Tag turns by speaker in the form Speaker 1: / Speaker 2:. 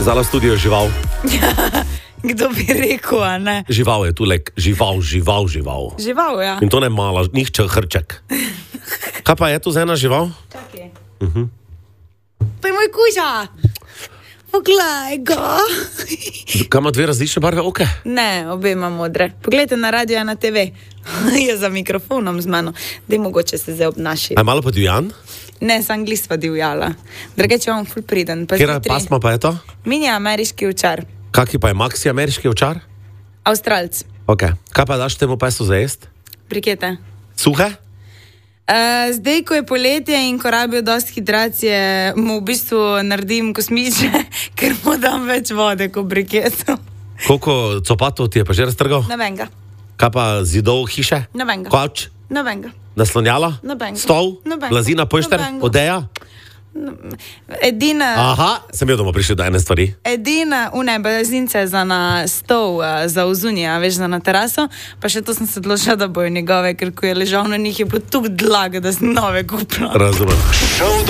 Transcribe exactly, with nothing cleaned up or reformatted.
Speaker 1: Kdo bi rekel, a ne?
Speaker 2: Žival je tu lek, žival, žival, žival.
Speaker 1: Žival, ja.
Speaker 2: In to ne mala, nihče hrček. Kaj pa je tu za ena žival?
Speaker 1: Čakaj.
Speaker 2: Uh-huh.
Speaker 1: To je moj kuža. Poglej ga.
Speaker 2: Kaj ima dve različne barve oke?
Speaker 1: Ne, obe ima modre. Poglejte na radio na te ve. Je za mikrofonom z mano. Dej mogoče se zdaj obnaši.
Speaker 2: A je malo pa divjan?
Speaker 1: Ne, sem anglisva divjala. Drugače vam ful priden.
Speaker 2: Kjera pasma pa je to?
Speaker 1: Mini ameriški ovčar.
Speaker 2: Kaki pa je maxi ameriški ovčar?
Speaker 1: Avstralc.
Speaker 2: Ok. Kaj pa daš temu pesu za jest?
Speaker 1: Brikete.
Speaker 2: Suhe?
Speaker 1: Uh, zdaj, ko je poletje in ko rabijo dosti hidracije, mu v bistvu naredim kosmiče, ker mu dam več vode kot briketu.
Speaker 2: Koliko copatov ti je pa že raztrgal?
Speaker 1: Nobenga.
Speaker 2: Kaj pa zidov hiše?
Speaker 1: Nobenga.
Speaker 2: Kavč?
Speaker 1: Nobenga.
Speaker 2: Naslonjala?
Speaker 1: Nobenga.
Speaker 2: Stol?
Speaker 1: Nobenga.
Speaker 2: Blazina, pošter?
Speaker 1: Nobenga.
Speaker 2: Odeja?
Speaker 1: Edina...
Speaker 2: Aha, sem bil, da bomo prišli do ene stvari.
Speaker 1: Edina, une, blazince za na stol, za ozunja, veš, za na teraso, pa še to sem se odločila, da bojo njegove, ker ko je ležal na njih, je bilo tuk dlaga, da sem nove kupila.
Speaker 2: Razumem.